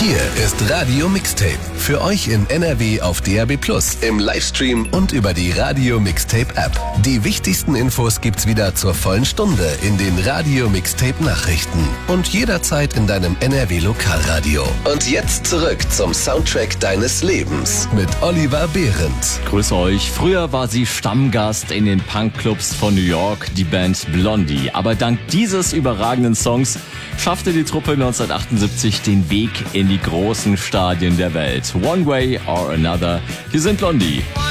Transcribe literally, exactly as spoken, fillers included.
Hier ist Radio Mixtape. Für euch in N R W auf D A B plus, im Livestream und über die Radio Mixtape App. Die wichtigsten Infos gibt's wieder zur vollen Stunde in den Radio Mixtape Nachrichten und jederzeit in deinem N R W Lokalradio. Und jetzt zurück zum Soundtrack deines Lebens mit Oliver Behrendt. Grüße euch. Früher war sie Stammgast in den Punkclubs von New York, die Band Blondie. Aber dank dieses überragenden Songs schaffte die Truppe neunzehnhundertachtundsiebzig den Weg in die großen Stadien der Welt. One Way or Another. Hier sind Blondie.